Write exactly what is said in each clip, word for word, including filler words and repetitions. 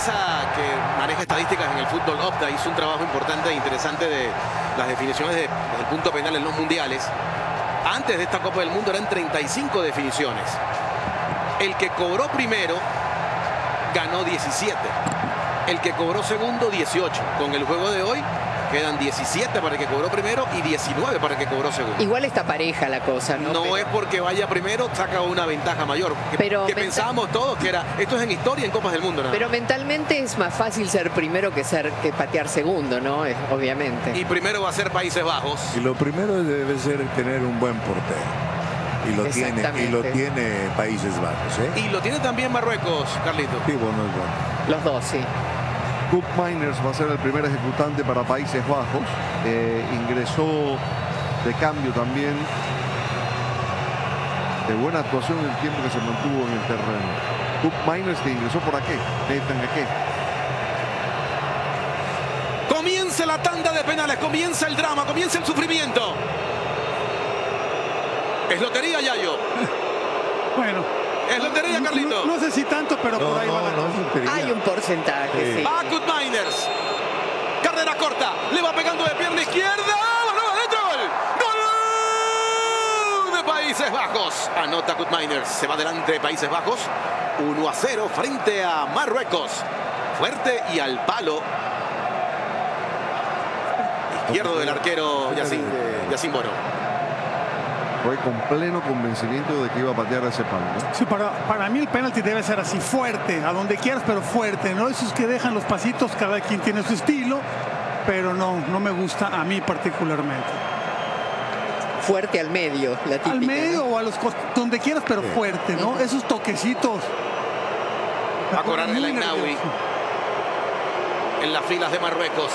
empresa que maneja estadísticas en el fútbol, Opta, hizo un trabajo importante e interesante de las definiciones de, desde el punto penal en los mundiales. Antes de esta Copa del Mundo eran treinta y cinco definiciones. El que cobró primero ganó diecisiete. El que cobró segundo, dieciocho. Con el juego de hoy quedan diecisiete para el que cobró primero y diecinueve para el que cobró segundo. Igual está pareja la cosa, ¿no? No Pero... es porque vaya primero, saca una ventaja mayor. Que, Pero que mental... pensábamos todos que era, esto es en historia en Copas del Mundo, ¿no? Pero mentalmente es más fácil ser primero que ser que patear segundo, ¿no? Es, obviamente. Y primero va a ser Países Bajos. Y lo primero debe ser tener un buen portero. Y lo tiene, y lo tiene Países Bajos, ¿eh? Y lo tiene también Marruecos, Carlito. Sí, bueno, es bueno. Los dos, sí. Koop Meiners va a ser el primer ejecutante para Países Bajos. Eh, ingresó de cambio también. De buena actuación en el tiempo que se mantuvo en el terreno. Koop Meiners, que ingresó por aquí. Nathan Ake. Comienza la tanda de penales, comienza el drama, comienza el sufrimiento. Es lotería, Yayo. Bueno. Es lotería, Carlito. No, no sé si tanto, pero no, por ahí no, va la no, Hay un porcentaje, sí. sí. Va Koop Meiners. Carrera corta. Le va pegando de pierna izquierda. ¡No, adentro! ¡Gol! ¡Gol de Países Bajos! Anota Koop Meiners. Se va adelante Países Bajos. uno a cero frente a Marruecos. Fuerte y al palo. Izquierdo del arquero Yacine, Yacine Bono. Fue con pleno convencimiento de que iba a patear ese palo, ¿no? Sí, para, para mí el penalti debe ser así, fuerte, a donde quieras, pero fuerte, ¿no? Esos que dejan los pasitos, cada quien tiene su estilo, pero no, no me gusta a mí particularmente. Fuerte al medio, la típica. Al medio, ¿no? o a los cost- donde quieras, pero Sí. fuerte, ¿no? Esos toquecitos. Va a cobrar el Muy Ainaoui nervioso. en las filas de Marruecos.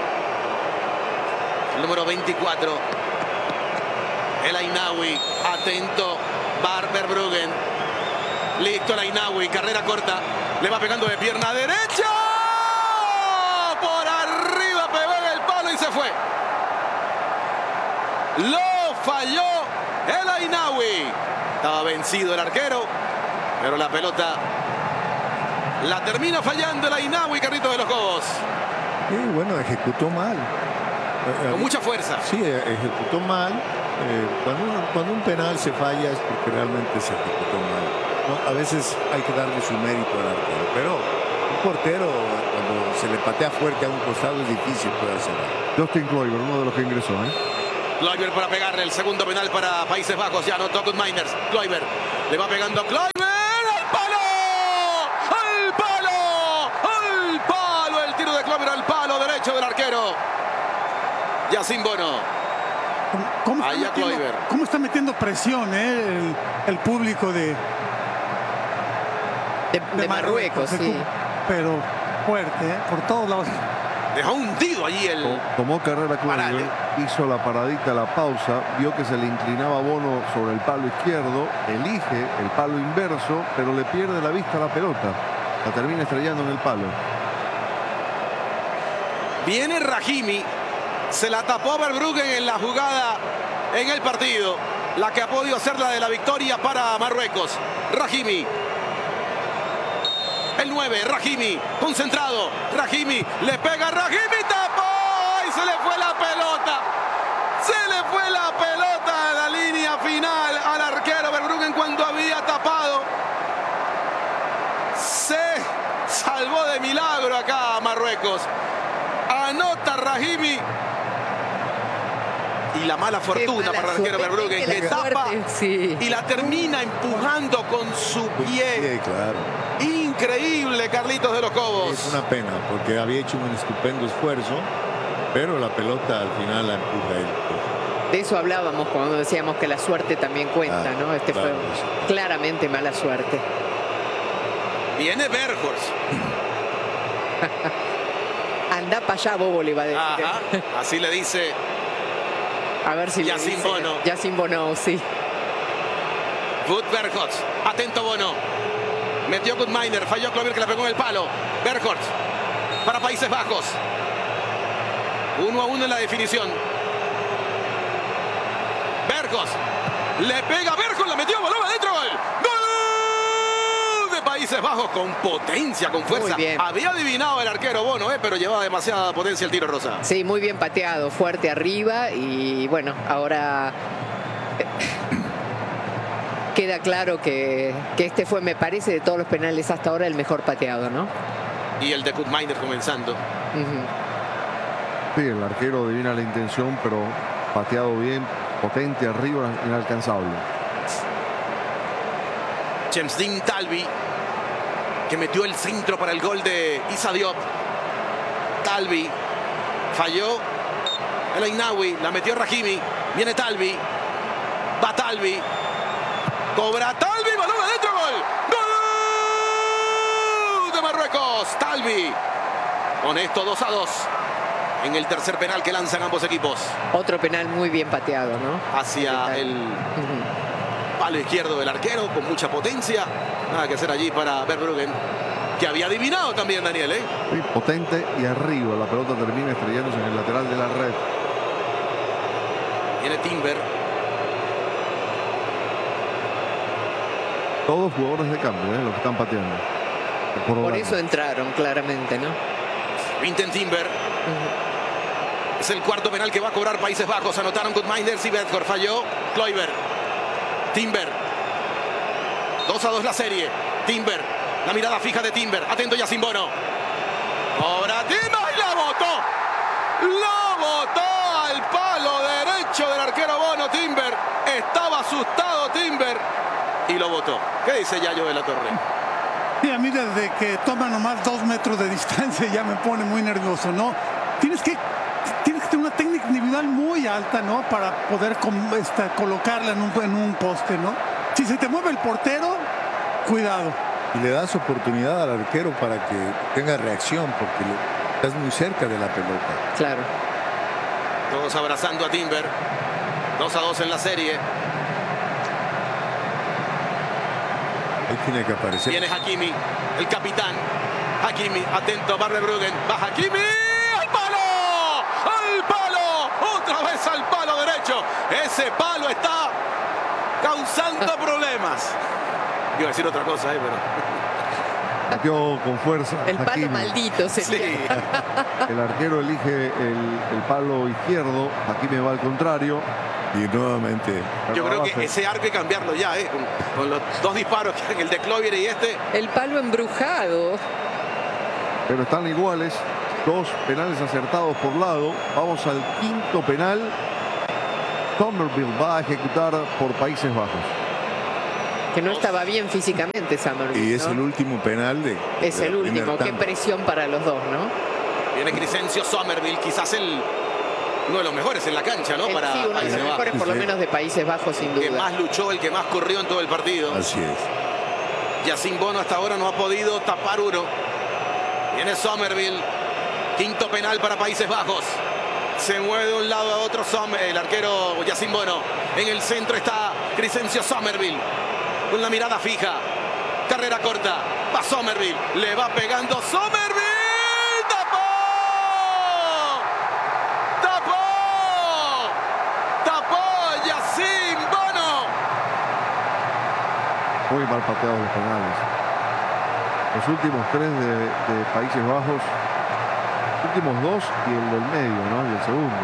El número veinticuatro. El Ainaoui, atento, Barber-Bruggen. Listo el Ainaoui, carrera corta. Le va pegando de pierna derecha. Por arriba pegó en el palo y se fue. Lo falló el Ainaoui. Estaba vencido el arquero, pero la pelota la termina fallando el Ainaoui, Carrito de los Cobos. Sí, bueno, ejecutó mal. Con mucha fuerza. Sí, ejecutó mal. Eh, cuando, uno, cuando un penal se falla es porque realmente se ejecutó mal, ¿no? A veces hay que darle su mérito al arquero, pero un portero cuando se le patea fuerte a un costado es difícil poder hacerlo. Justin Kluivert, uno de los que ingresó, ¿eh? Kluivert para pegarle el segundo penal para Países Bajos. Ya anotó Koop Meiners. Kluivert le va pegando a Kluivert. ¡Al palo! ¡Al palo! ¡Al palo! El tiro de Kluivert al palo derecho del arquero Yacine Bono. ¿Cómo está, Ahí a metiendo, Kluivert. ¿Cómo está metiendo presión eh, el, el público de, De, de Marruecos, de sí. Koop? Pero fuerte, ¿eh? Por todos lados. Dejó hundido allí el... Tomó carrera Parale. Kluivert, hizo la paradita, la pausa, vio que se le inclinaba Bono sobre el palo izquierdo, elige el palo inverso, pero le pierde la vista a la pelota. La termina estrellando en el palo. Viene Rahimi. Se la tapó Verbruggen en la jugada en el partido. La que ha podido hacer la de la victoria para Marruecos. Rahimi. El nueve, Rahimi. Concentrado. Rahimi. Le pega Rahimi. Tapó. Y se le fue la pelota. Se le fue la pelota a la línea final al arquero Verbruggen cuando había tapado. Se salvó de milagro acá Marruecos. Anota Rahimi. Y la mala fortuna para el arquero Verbruggen, que tapa sí. y la termina empujando con su pie. Sí, claro. Increíble, Carlitos de los Cobos. Es una pena porque había hecho un estupendo esfuerzo, pero la pelota al final la empuja él. De eso hablábamos cuando decíamos que la suerte también cuenta, Claro, ¿no? Este claro, fue sí. claramente mala suerte. Viene Weghorst. Anda para allá, Bobo, le va a decir. Ajá, así le dice. A ver si Yacine le dice. Bono. Yacine Bono, sí. Wout Weghorst. Atento Bono. Metió Koop Meiners. Falló Kluivert que la pegó en el palo. Weghorst para Países Bajos. Uno a uno en la definición. Weghorst. Le pega a Weghorst. La metió. Voló adentro. Gol. Gol de Países Países Bajos con potencia, con fuerza. Muy bien. Había adivinado el arquero Bono, eh, pero llevaba demasiada potencia el tiro, Rosa. Sí, muy bien pateado, fuerte arriba y bueno, ahora queda claro que, que este fue, me parece, de todos los penales hasta ahora el mejor pateado, ¿no? Y el de Koopmeiners comenzando. Uh-huh. Sí, el arquero adivina la intención, pero pateado bien, potente arriba, inalcanzable. Chemsdin Talvi, que metió el centro para el gol de Issa Diop. Talvi falló el Ainawi, la metió Rahimi. Viene Talvi, va Talvi, cobra Talvi, balón adentro, gol. ¡Gol de Marruecos! Talvi, con esto dos a dos en el tercer penal que lanzan ambos equipos. Otro penal muy bien pateado, ¿no? Hacia el Uh-huh. palo izquierdo del arquero, con mucha potencia. Nada que hacer allí para Verbruggen, que había adivinado también Daniel, ¿eh? Sí, potente y arriba. La pelota termina estrellándose en el lateral de la red. Viene Timber. Todos jugadores de cambio, ¿eh? Los que están pateando. Por, Por Holanda. eso entraron claramente, ¿no? Vincent Timber. Uh-huh. Es el cuarto penal que va a cobrar Países Bajos. Anotaron Koopmeiners y Bedford. Falló Kluivert. Timber. dos a dos la serie. Timber. La mirada fija de Timber. Atento Yacine Bono. Cobra Timber y la botó. La botó al palo derecho del arquero Bono. Timber. Estaba asustado Timber. Y lo botó. ¿Qué dice Yayo de la Torre? Sí, a mí desde que toma nomás dos metros de distancia ya me pone muy nervioso, ¿no? Tienes que, tienes que tener una técnica individual muy alta, ¿no? Para poder com, esta, colocarla en un, en un poste, ¿no? Si se te mueve el portero, cuidado. Y le das oportunidad al arquero para que tenga reacción, porque le, estás muy cerca de la pelota. Claro. Todos abrazando a Timber. dos a dos en la serie. Ahí tiene que aparecer. Viene Hakimi, el capitán. Hakimi, atento, va Verbruggen. Va Hakimi. ¡Al palo! ¡Al palo! Otra vez al palo derecho. Ese palo está causando problemas. Iba a decir otra cosa, ¿eh? Pero... Metió con fuerza. El palo Hakimi. maldito sería. Sí. El arquero elige el, el palo izquierdo. Hakimi va al contrario. Y nuevamente. Yo creo que ese arco hay que cambiarlo ya, ¿eh? Con, con los dos disparos, que en el de Kluivert y este. El palo embrujado. Pero están iguales. Dos penales acertados por lado. Vamos al quinto penal. Somerville va a ejecutar por Países Bajos. Que no estaba bien físicamente Somerville, Y es ¿no? el último penal de. Es de el la último. primera Qué tanda. presión para los dos, ¿no? Viene Crescencio Somerville, quizás el uno de los mejores en la cancha, ¿no? El- Para sí, uno de Países los mejores, Bajos. por lo Sí. menos de Países Bajos, sin El que duda. más luchó, el que más corrió en todo el partido. Así es. Yacine Bono hasta ahora no ha podido tapar uno. Viene Somerville. Quinto penal para Países Bajos. Se mueve de un lado a otro Somer, el arquero Yacine Bono. En el centro está Crescencio Somerville. Con la mirada fija. Carrera corta. Va Somerville. Le va pegando Somerville. ¡Tapó! ¡Tapó! ¡Tapó Yacine Bono! Muy mal pateados los penales. Los últimos tres de, de Países Bajos. Los últimos dos y el del medio, ¿no? Y el segundo.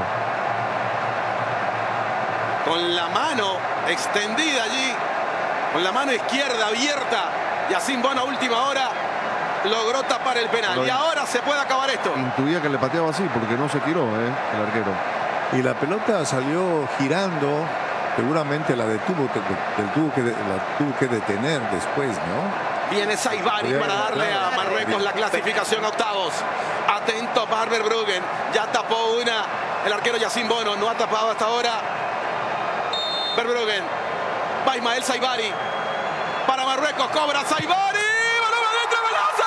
Con la mano extendida allí. Con la mano izquierda abierta. Yacine Bono a última hora logró tapar el penal. Lo- Y ahora se puede acabar esto. Intuía que le pateaba así porque no se tiró, ¿eh? El arquero. Y la pelota salió girando. Seguramente la detuvo, te- te- tuvo que, de- la tuvo que detener después, ¿no? Viene Saibari Bien, para darle a claro. Marruecos la clasificación a octavos. Atento para Verbruggen. Ya tapó una. El arquero Yacine Bono no ha tapado hasta ahora. Verbruggen. Va Ismael Saibari. Para Marruecos cobra Saibari. ¡Balón adentro, golazo!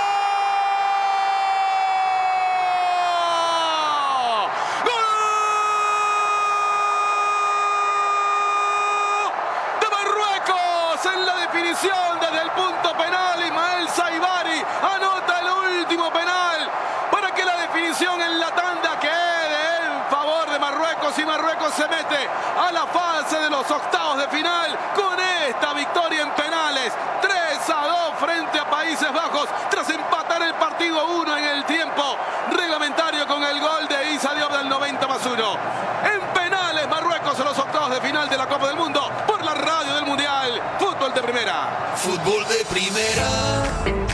¡Gol! De Marruecos en la definición desde el punto penal. Ismael Saibari anota el último penal para que la definición en la tanda quede en favor de Marruecos y Marruecos se mete a la fase de los octavos de final con esta victoria en penales. tres a dos frente a Países Bajos tras empatar el partido a uno en el tiempo reglamentario con el gol de Issa Diop del noventa más uno. En penales, Marruecos a los octavos de final de la Copa del Mundo por la radio del Mundial. Fútbol de primera. Fútbol de primera.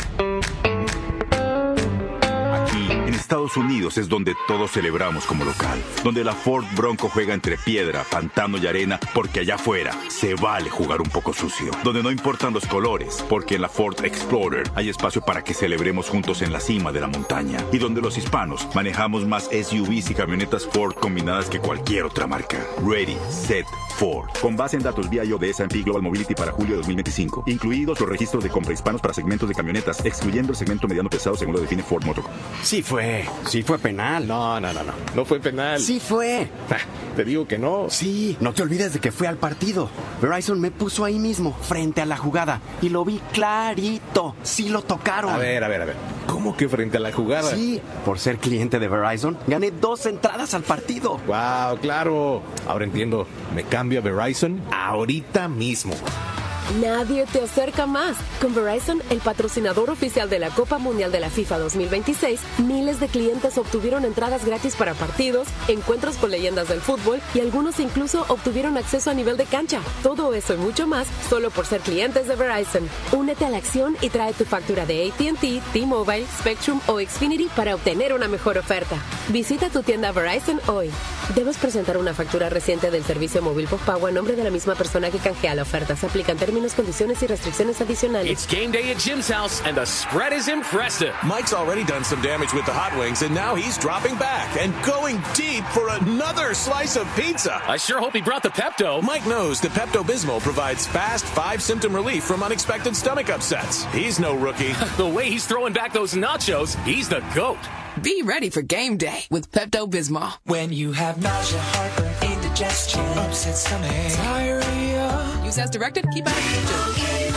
En Estados Unidos es donde todos celebramos como local, donde la Ford Bronco juega entre piedra, pantano y arena, porque allá afuera se vale jugar un poco sucio, donde no importan los colores, porque en la Ford Explorer hay espacio para que celebremos juntos en la cima de la montaña, y donde los hispanos manejamos más S U Vs y camionetas Ford combinadas que cualquier otra marca. Ready, Set, Ford. Con base en datos B I O de S and P Global Mobility para julio de dos mil veinticinco, incluidos los registros de compra hispanos para segmentos de camionetas, excluyendo el segmento mediano pesado según lo define Ford Motor. Sí fue, sí fue penal. No, no, no, no, no fue penal. Sí fue. Te digo que no. Sí, no te olvides de que fue al partido. Verizon me puso ahí mismo, frente a la jugada, y lo vi clarito. Sí lo tocaron. A ver, a ver, a ver. ¿Cómo que frente a la jugada? Sí, por ser cliente de Verizon, gané dos entradas al partido. Wow, claro. Ahora entiendo. Me cambio a Verizon ahorita mismo. Nadie te acerca más. Con Verizon, el patrocinador oficial de la Copa Mundial de la FIFA dos mil veintiséis, miles de clientes obtuvieron entradas gratis para partidos, encuentros con leyendas del fútbol y algunos incluso obtuvieron acceso a nivel de cancha. Todo eso y mucho más solo por ser clientes de Verizon. Únete a la acción y trae tu factura de A T and T, T-Mobile, Spectrum o Xfinity para obtener una mejor oferta. Visita tu tienda Verizon hoy. Debes presentar una factura reciente del servicio móvil postpago a nombre de la misma persona que canjea la oferta. Se aplican términos, condiciones y restricciones adicionales. It's game day at Jim's house, and the spread is impressive. Mike's already done some damage with the hot wings, and now he's dropping back and going deep for another slice of pizza. I sure hope he brought the Pepto. Mike knows the Pepto-Bismol provides fast five-symptom relief from unexpected stomach upsets. He's no rookie. The way he's throwing back those nachos, he's the GOAT. Be ready for game day with Pepto-Bismol. When you have nausea, heartburn, indigestion, upset stomach, diarrhea. Use as directed. Keep out of kitchen.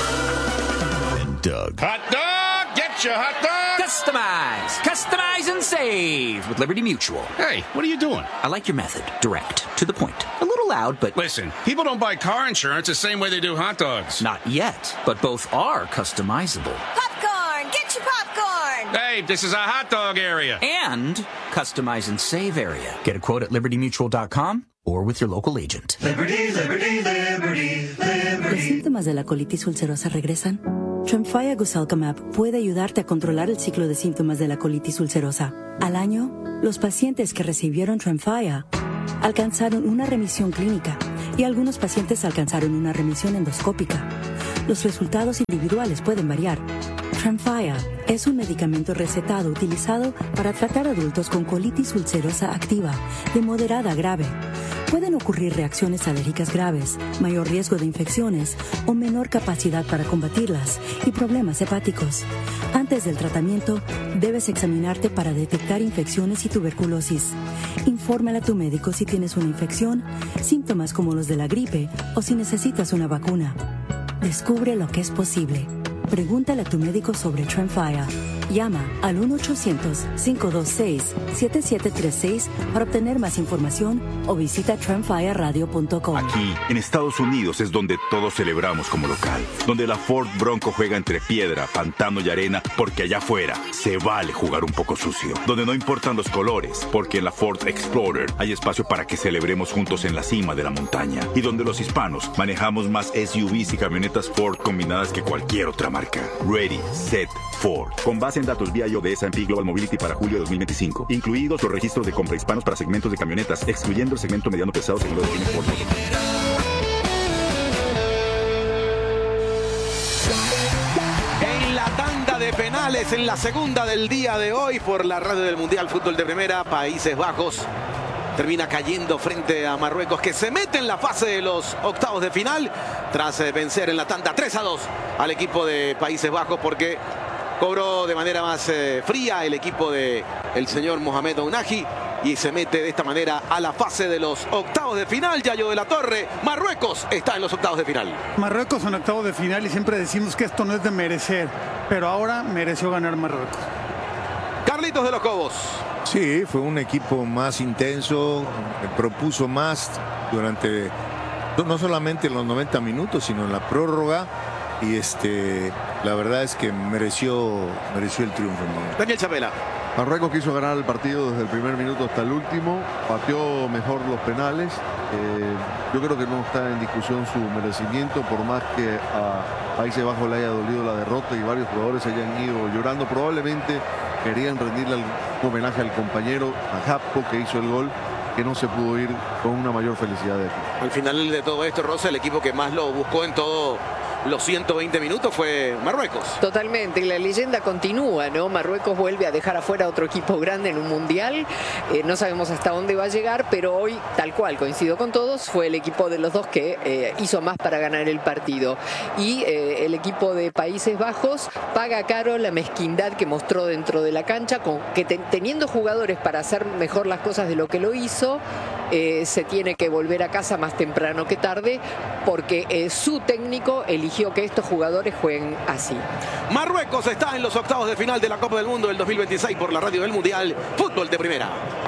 And Doug. Hot dog! Get your hot dog! Customize! Customize and save with Liberty Mutual. Hey, what are you doing? I like your method. Direct. To the point. A little loud, but... Listen, people don't buy car insurance the same way they do hot dogs. Not yet, but both are customizable. Popcorn! Get your popcorn! Hey, this is a hot dog area. And customize and save area. Get a quote at liberty mutual dot com or with your local agent. Liberty, Liberty, Liberty, Liberty. ¿Los síntomas de la colitis ulcerosa regresan? Tremfya Guselkumab puede ayudarte a controlar el ciclo de síntomas de la colitis ulcerosa. Al año, los pacientes que recibieron Tremfya alcanzaron una remisión clínica y algunos pacientes alcanzaron una remisión endoscópica. Los resultados individuales pueden variar. Tremfya es un medicamento recetado utilizado para tratar adultos con colitis ulcerosa activa de moderada a grave. Pueden ocurrir reacciones alérgicas graves, mayor riesgo de infecciones o menor capacidad para combatirlas y problemas hepáticos. Antes del tratamiento, debes examinarte para detectar infecciones y tuberculosis. Infórmale a tu médico si tienes una infección, síntomas como los de la gripe o si necesitas una vacuna. Descubre lo que es posible. Pregúntale a tu médico sobre Tremfya. Llama al uno ochocientos, cinco dos seis, siete siete tres seis para obtener más información o visita tremfya radio punto com. Aquí, en Estados Unidos, es donde todos celebramos como local, donde la Ford Bronco juega entre piedra, pantano y arena, porque allá afuera se vale jugar un poco sucio, donde no importan los colores, porque en la Ford Explorer hay espacio para que celebremos juntos en la cima de la montaña, y donde los hispanos manejamos más S U Vs y camionetas Ford combinadas que cualquier otra marca. Ready, Set, Ford. Con base en datos B I O de S and P Global Mobility para julio de dos mil veinticinco, incluidos los registros de compra hispanos para segmentos de camionetas, excluyendo el segmento mediano pesado según lo define Ford. En la tanda de penales, en la segunda del día de hoy, por la radio del Mundial Fútbol de Primera, Países Bajos termina cayendo frente a Marruecos, que se mete en la fase de los octavos de final tras vencer en la tanda tres a dos al equipo de Países Bajos, porque cobró de manera más eh, fría el equipo de el señor Mohamed Ounahi y se mete de esta manera a la fase de los octavos de final. Yayo de la Torre, Marruecos está en los octavos de final. Marruecos en octavos de final y siempre decimos que esto no es de merecer, pero ahora mereció ganar Marruecos. Carlitos de los Cobos. Sí, fue un equipo más intenso, propuso más durante, no solamente en los noventa minutos, sino en la prórroga. y este, la verdad es que mereció, mereció el triunfo. Daniel Chapela. Marruecos quiso ganar el partido desde el primer minuto hasta el último, pateó mejor los penales. Eh, yo creo que no está en discusión su merecimiento, por más que a Países Bajos le haya dolido la derrota y varios jugadores hayan ido llorando. Probablemente querían rendirle un homenaje al compañero, a Japco, que hizo el gol, que no se pudo ir con una mayor felicidad de aquí. Al final de todo esto, Rosa, el equipo que más lo buscó en todo los ciento veinte minutos fue Marruecos. Totalmente, y la leyenda continúa, ¿no? Marruecos vuelve a dejar afuera a otro equipo grande en un mundial. Eh, no sabemos hasta dónde va a llegar, pero hoy, tal cual, coincido con todos, fue el equipo de los dos que eh, hizo más para ganar el partido. Y eh, el equipo de Países Bajos paga caro la mezquindad que mostró dentro de la cancha, con que te, teniendo jugadores para hacer mejor las cosas de lo que lo hizo, eh, se tiene que volver a casa más temprano que tarde, porque eh, su técnico eligió que estos jugadores jueguen así. Marruecos está en los octavos de final de la Copa del Mundo del dos mil veintiséis por la radio del Mundial. Fútbol de primera.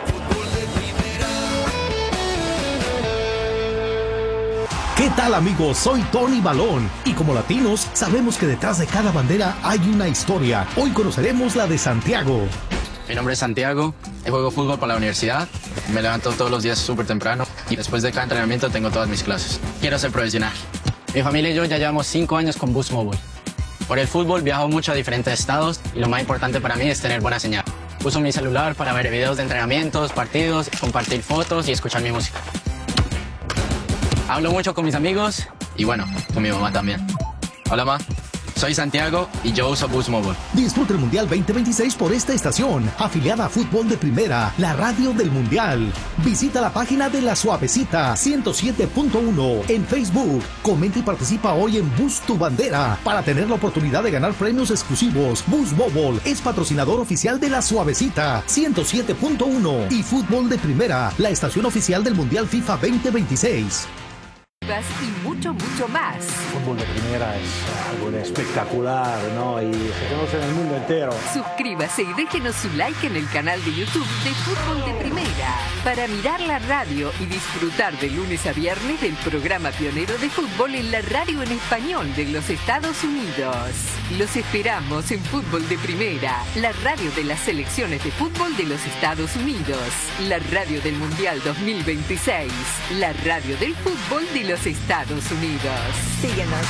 ¿Qué tal, amigos? Soy Tony Balón y como latinos sabemos que detrás de cada bandera hay una historia. Hoy conoceremos la de Santiago. Mi nombre es Santiago, juego fútbol para la universidad, me levanto todos los días súper temprano y después de cada entrenamiento tengo todas mis clases. Quiero ser profesional. Mi familia y yo ya llevamos cinco años con Boost Mobile. Por el fútbol viajo mucho a diferentes estados y lo más importante para mí es tener buena señal. Uso mi celular para ver videos de entrenamientos, partidos, compartir fotos y escuchar mi música. Hablo mucho con mis amigos y bueno, con mi mamá también. Hola, ma. Soy Santiago y yo uso Boost Mobile. Disfruta el Mundial veinte veintiséis por esta estación, afiliada a Fútbol de Primera, la radio del Mundial. Visita la página de La Suavecita ciento siete punto uno en Facebook. Comenta y participa hoy en Boost Tu Bandera para tener la oportunidad de ganar premios exclusivos. Boost Mobile es patrocinador oficial de La Suavecita ciento siete punto uno y Fútbol de Primera, la estación oficial del Mundial FIFA veinte veintiséis. Y mucho, mucho más. Fútbol de primera es algo espectacular, ¿no? Y se conoce en el mundo entero. Suscríbase y déjenos su like en el canal de YouTube de Fútbol de Primera para mirar la radio y disfrutar de lunes a viernes del programa pionero de fútbol en la radio en español de los Estados Unidos. Los esperamos en Fútbol de Primera, la radio de las selecciones de fútbol de los Estados Unidos, la radio del Mundial dos mil veintiséis, la radio del fútbol de los Estados Unidos. Síguenos.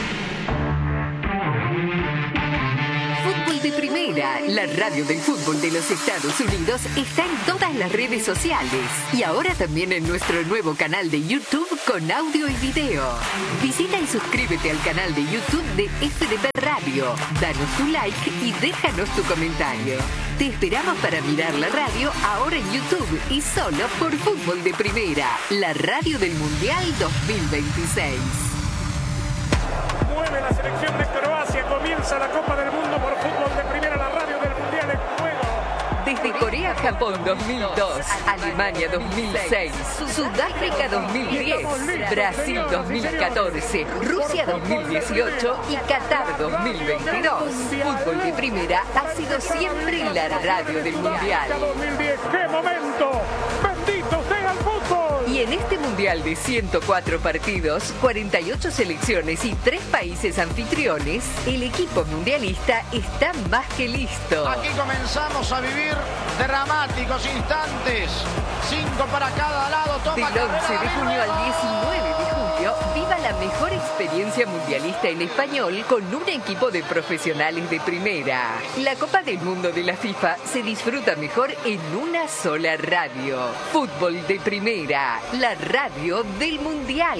Fútbol de Primera, la radio del fútbol de los Estados Unidos, está en todas las redes sociales y ahora también en nuestro nuevo canal de YouTube con audio y video. Visita y suscríbete al canal de YouTube de F D P Radio, danos tu like y déjanos tu comentario. Te esperamos para mirar la radio ahora en YouTube y solo por Fútbol de Primera, la radio del Mundial dos mil veintiséis. Mueve la selección de Croacia, comienza la Copa del Mundo por Fútbol de Primera, la radio del Mundial en juego. Desde Corea-Japón dos mil dos, Alemania dos mil seis, Sudáfrica dos mil diez, Brasil dos mil catorce, Rusia dos mil dieciocho y Qatar dos mil veintidós. Fútbol de Primera ha sido siempre la radio del Mundial. dos mil diez, ¡qué momento! ¡Bendito sea el fútbol! Y en este Mundial de ciento cuatro partidos, cuarenta y ocho selecciones y tres países anfitriones, el equipo mundialista está más que listo. Aquí comenzamos a vivir dramáticos instantes. Cinco para cada lado. Toma Del once de junio al diecinueve de julio, viva la mejor experiencia mundialista en español con un equipo de profesionales de primera. La Copa del Mundo de la FIFA se disfruta mejor en una sola radio. Fútbol de Primera, la radio del Mundial.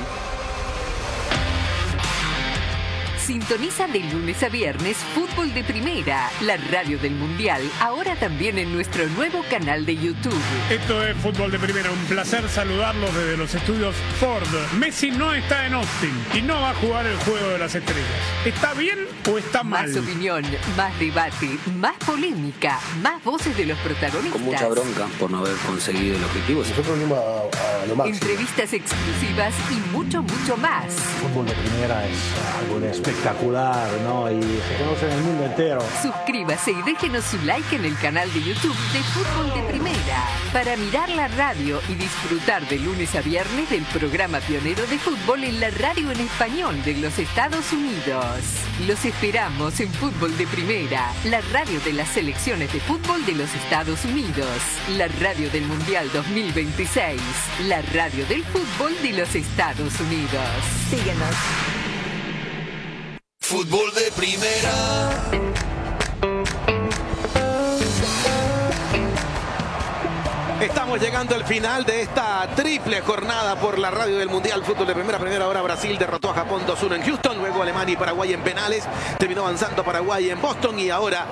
Sintoniza de lunes a viernes Fútbol de Primera, la radio del Mundial, ahora también en nuestro nuevo canal de YouTube. Esto es Fútbol de Primera, un placer saludarlos desde los estudios Ford. Messi no está en Austin y no va a jugar el Juego de las Estrellas. ¿Está bien o está mal? Más opinión, más debate, más polémica, más voces de los protagonistas. Con mucha bronca por no haber conseguido el objetivo. Nosotros venimos a, a lo máximo. Entrevistas exclusivas y mucho, mucho más. Fútbol de Primera es algo de espectacular. espectacular, ¿no? Y se conoce en el mundo entero. Suscríbase y déjenos su like en el canal de YouTube de Fútbol de Primera para mirar la radio y disfrutar de lunes a viernes del programa pionero de fútbol en la radio en español de los Estados Unidos. Los esperamos en Fútbol de Primera, la radio de las selecciones de fútbol de los Estados Unidos, la radio del Mundial dos mil veintiséis, la radio del fútbol de los Estados Unidos. Síguenos. Fútbol de Primera. Estamos llegando al final de esta triple jornada por la radio del Mundial Fútbol de Primera. Primera hora Brasil derrotó a Japón dos uno en Houston, luego Alemania y Paraguay en penales. Terminó avanzando Paraguay en Boston y ahora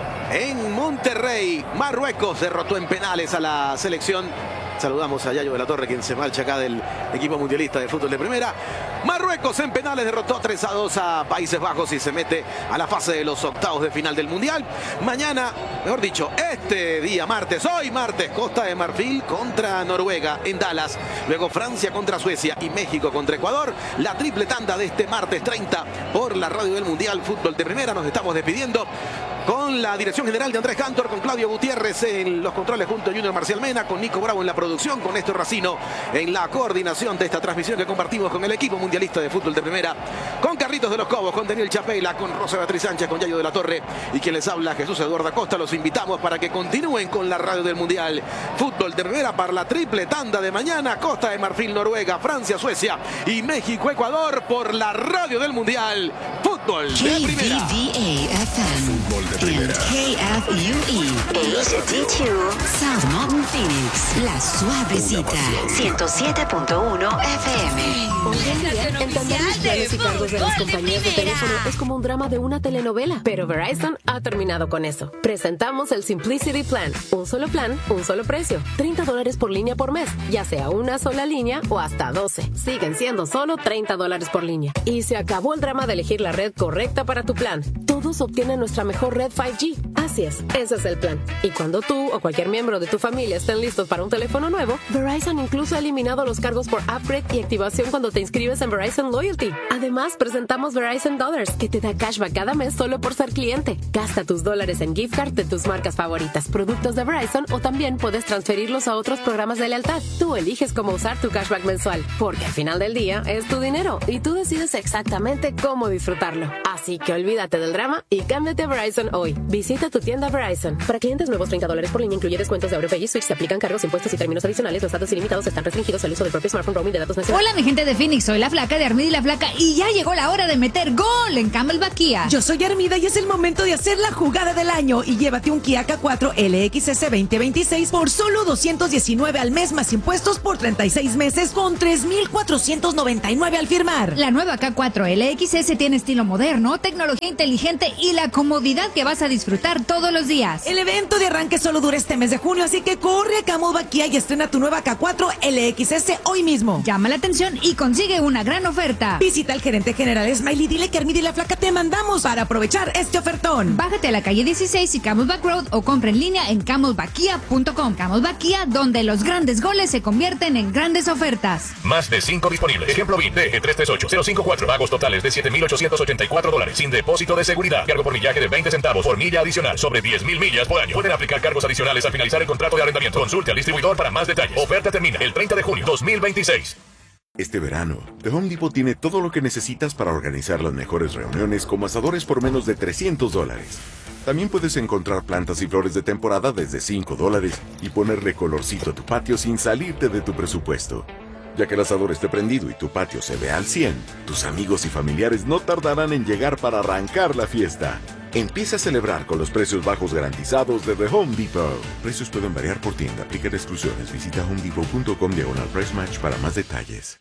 en Monterrey Marruecos derrotó en penales a la selección. Saludamos a Yayo de la Torre, quien se marcha acá del equipo mundialista de fútbol de primera. Marruecos en penales derrotó tres a dos a Países Bajos y se mete a la fase de los octavos de final del Mundial. Mañana, mejor dicho, este día martes, hoy martes, Costa de Marfil contra Noruega en Dallas. Luego Francia contra Suecia y México contra Ecuador. La triple tanda de este martes treinta por la radio del Mundial Fútbol de Primera. Nos estamos despidiendo con la dirección general de Andrés Cantor, con Claudio Gutiérrez en los controles junto a Junior Marcial Mena, con Nico Bravo en la producción, con Néstor Racino en la coordinación de esta transmisión que compartimos con el equipo mundialista de fútbol de primera, con Carlitos de los Cobos, con Daniel Chapela, con Rosa Beatriz Sánchez, con Yayo de la Torre y quien les habla, Jesús Eduardo Acosta. Los invitamos para que continúen con la radio del Mundial Fútbol de Primera para la triple tanda de mañana. Costa de Marfil, Noruega, Francia, Suecia y México, Ecuador, por la radio del Mundial Fútbol de Primera. K V V A F M and K F U E H D dos South Mountain Phoenix, La Suavecita, ciento siete punto uno F M. Hoy en día, entender los planes y cargos de las compañías de teléfono es como un drama de una telenovela. Pero Verizon ha terminado con eso. Presentamos el Simplicity Plan. Un solo plan, un solo precio. treinta dólares por línea por mes, ya sea una sola línea o hasta doce. Siguen siendo solo treinta dólares por línea. Y se acabó el drama de elegir la red correcta para tu plan. Todos obtienen nuestra mejor red cinco G. Así es, ese es el plan. Y cuando tú o cualquier miembro de tu familia estén listos para un teléfono nuevo, Verizon incluso ha eliminado los cargos por upgrade y activación cuando te inscribes en Verizon Loyalty. Además, presentamos Verizon Dollars, que te da cashback cada mes solo por ser cliente. Gasta tus dólares en gift card de tus marcas favoritas, productos de Verizon, o también puedes transferirlos a otros programas de lealtad. Tú eliges cómo usar tu cashback mensual, porque al final del día es tu dinero y tú decides exactamente cómo disfrutarlo. Así que olvídate del drama y cámbiate a Verizon hoy. Visita tu tienda Verizon. Para clientes nuevos, treinta dólares por línea, incluye descuentos de AuroPay y Switch. Se aplican cargos, impuestos y términos adicionales. Los datos ilimitados están restringidos al uso del propio smartphone. Roaming de datos nacionales. Hola, mi gente de Phoenix. Soy la flaca de Armida y la Flaca y ya llegó la hora de meter gol en Camelback Kia. Yo soy Armida y es el momento de hacer la jugada del año y llévate un Kia K cuatro L X S veinte veintiséis por solo doscientos diecinueve al mes más impuestos por treinta y seis meses con tres mil cuatrocientos noventa y nueve al firmar. La nueva K cuatro L X S tiene estilo moderno, tecnología inteligente y la comodidad que vas a disfrutar todos los días. El evento de arranque solo dura este mes de junio, así que corre a Camelback Kia y estrena tu nueva K cuatro L X S hoy mismo. Llama la atención y consigue una gran oferta. Visita al gerente general Smiley y dile que Armida y la Flaca te mandamos para aprovechar este ofertón. Bájate a la calle dieciséis y Camelback Road o compra en línea en camelback kia punto com. Camelback Kia, donde los grandes goles se convierten en grandes ofertas. Más de cinco disponibles. Ejemplo B I N D G tres tres ocho cero cinco cuatro. Pagos totales de siete mil ochocientos ochenta y cuatro dólares. Sin depósito de seguridad. Cargo por millaje de veinte centavos por milla adicional. Sobre diez mil millas por año. Pueden aplicar cargos adicionales al finalizar el contrato de arrendamiento. Consulte al distribuidor para más detalles. Oferta termina el treinta de junio dos mil veintiséis. Este verano, The Home Depot tiene todo lo que necesitas para organizar las mejores reuniones como asadores por menos de trescientos dólares. También puedes encontrar plantas y flores de temporada desde cinco dólares y ponerle colorcito a tu patio sin salirte de tu presupuesto. Ya que el asador esté prendido y tu patio se ve al cien, tus amigos y familiares no tardarán en llegar para arrancar la fiesta. Empieza a celebrar con los precios bajos garantizados de The Home Depot. Precios pueden variar por tienda, aplica restricciones. Visita homedepot punto com diagonal price match para más detalles.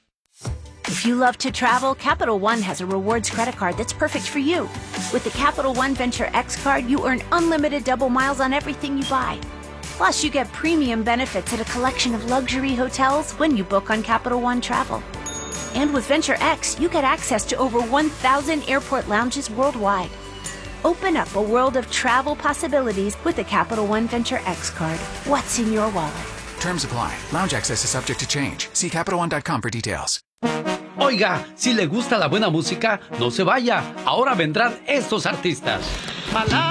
If you love to travel, Capital One has a rewards credit card that's perfect for you. With the Capital One Venture X card, you earn unlimited double miles on everything you buy. Plus, you get premium benefits at a collection of luxury hotels when you book on Capital One Travel. And with Venture X, you get access to over one thousand airport lounges worldwide. Open up a world of travel possibilities with the Capital One Venture X card. What's in your wallet? Terms apply. Lounge access is subject to change. See Capital One dot com for details. Oiga, si le gusta la buena música, no se vaya. Ahora vendrán estos artistas. Palabras